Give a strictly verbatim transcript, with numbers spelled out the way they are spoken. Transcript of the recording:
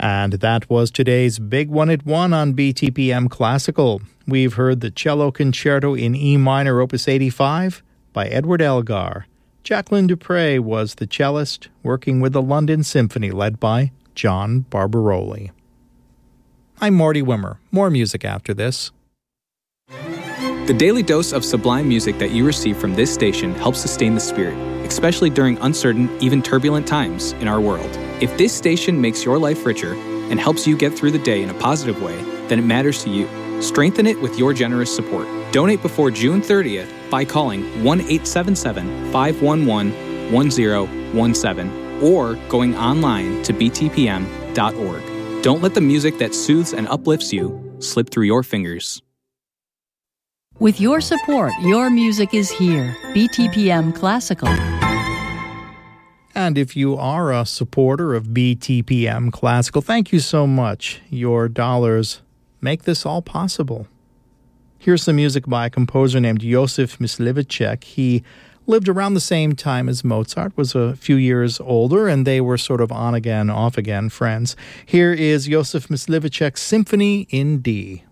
And that was today's Big One at One on B T P M Classical. We've heard the Cello Concerto in E minor, Opus eighty-five, by Edward Elgar. Jacqueline Dupre was the cellist, working with the London Symphony, led by John Barbaroli. I'm Marty Wimmer. More music after this. The daily dose of sublime music that you receive from this station helps sustain the spirit, especially during uncertain, even turbulent times in our world. If this station makes your life richer and helps you get through the day in a positive way, then it matters to you. Strengthen it with your generous support. Donate before June thirtieth by calling one eight seven seven, five one one, one zero one seven or going online to b t p m dot org. Don't let the music that soothes and uplifts you slip through your fingers. With your support, your music is here. B T P M Classical. And if you are a supporter of B T P M Classical, thank you so much. Your dollars make this all possible. Here's some music by a composer named Josef Myslivacek. He lived around the same time as Mozart, was a few years older, and they were sort of on-again, off-again friends. Here is Josef Myslivacek's Symphony in D.